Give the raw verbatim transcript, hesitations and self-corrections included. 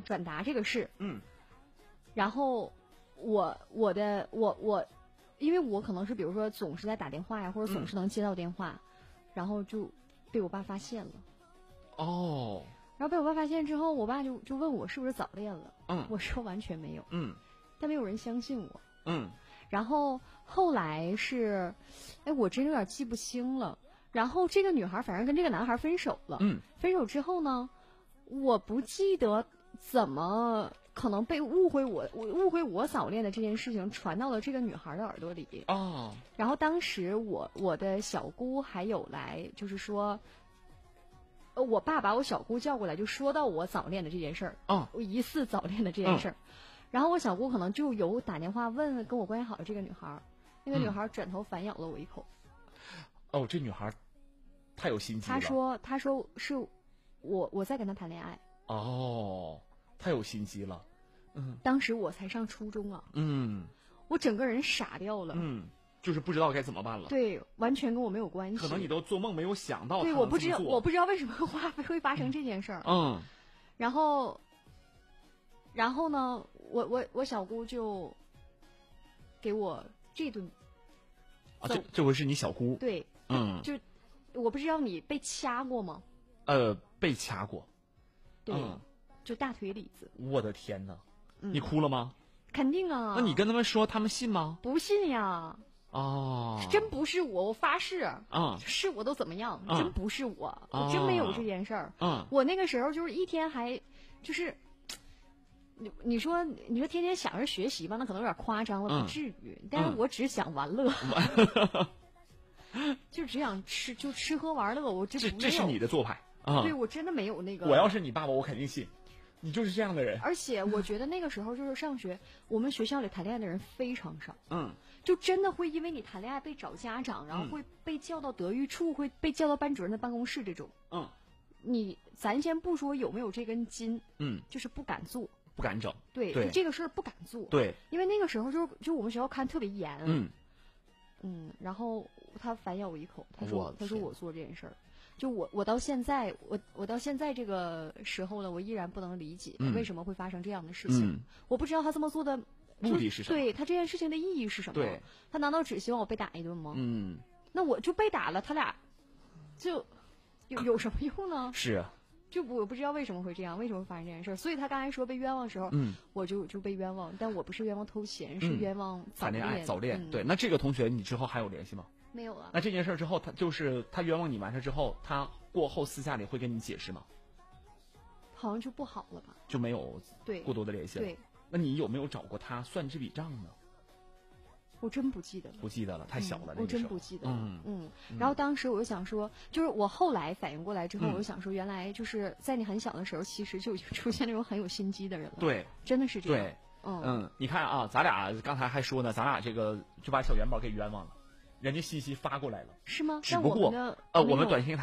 转达这个事， 嗯， 然后我我的我我，因为我可能是比如说总是在打电话呀，或者总是能接到电话，嗯、然后就被我爸发现了。 哦。 然后被我爸发现之后，我爸就就问我是不是早恋了。 嗯， 我说完全没有。 嗯， 但没有人相信我。 嗯， 然后后来是，哎，我真有点记不清了。然后这个女孩反正跟这个男孩分手了。 嗯， 分手之后呢，我不记得怎么可能被误会我，我误会我早恋的这件事情传到了这个女孩的耳朵里。 哦。 然后当时我我的小姑还有来，就是说。呃，我爸把我小姑叫过来，就说到我早恋的这件事儿， 哦， 我疑似早恋的这件事儿， 嗯、 然后我小姑可能就有打电话问跟我关系好的这个女孩，那个女孩转头反咬了我一口。 嗯、哦，这女孩太有心机了。 她说：“她说是我我在跟她谈恋爱。” 哦，太有心机了。嗯， 当时我才上初中啊。 嗯， 我整个人傻掉了。 嗯。就是不知道该怎么办了。 对，完全跟我没有关系。 可能你都做梦没有想到。 对，我不知道，我不知道为什么会会发生这件事儿。 嗯。 然后，然后呢，我我我小姑就给我这顿。 啊，这这回是你小姑。 对。 嗯。 就我不知道你被掐过吗？ 呃，被掐过。 对。 嗯、 就大腿里子。 我的天哪！ 嗯、 你哭了吗？ 肯定啊。 那你跟他们说，他们信吗？ 不信呀。 哦， 真不是我，我发誓啊、 嗯， 是我都怎么样， 嗯、 真不是我， 哦、 我真没有这件事儿。 嗯， 我那个时候就是一天还就是，你你说你说天天想着学习吧，那可能有点夸张了， 嗯、 不至于。但是我只想玩乐，就只想吃，就吃喝玩乐。我这这这是你的做派啊？ 对，我真的没有那个。 我要是你爸爸，我肯定信。你就是这样的人。 而且我觉得那个时候就是上学，我们学校里谈恋爱的人非常少。 嗯。 就真的会因为你谈恋爱被找家长，然后会被叫到德育处，会被叫到班主任的办公室这种。 嗯。 你咱先不说有没有这根筋， 嗯， 就是不敢做， 不敢整。 对， 对， 就这个事儿不敢做。 对， 因为那个时候就是就我们学校看特别严。 嗯。 嗯，然后他反咬我一口，他说他说我做这件事儿。就我我到现在我我到现在这个时候呢，我依然不能理解为什么会发生这样的事情。 嗯、 我不知道他这么做的目的是什么？ 对他这件事情的意义是什么？ 对， 他难道只希望我被打一顿吗？ 嗯， 那我就被打了，他俩就有有什么用呢？ 是啊， 就不我不知道为什么会这样，为什么会发生这件事？所以他刚才说被冤枉的时候， 嗯， 我就就被冤枉，但我不是冤枉偷钱，是冤枉谈恋爱早恋。 嗯、 对，那这个同学你之后还有联系吗？ 没有啊。 那这件事之后，他就是他冤枉你完事之后，他过后私下里会跟你解释吗？ 好像就不好了吧？ 就没有对过多的联系了。 对。 那你有没有找过他算这笔账呢？ 我真不记得了， 不记得了，太小了。 嗯、我真不记得了。 嗯嗯。然后当时我就想说，就是我后来反应过来之后， 嗯、 我就想说，原来就是在你很小的时候，其实就已经出现那种很有心机的人了。 对， 真的是这样。 对， 嗯嗯，你看啊，咱俩刚才还说呢，咱俩这个就把小元宝给冤枉了，人家信息发过来了， 是吗？ 只不过呃， 我们短信。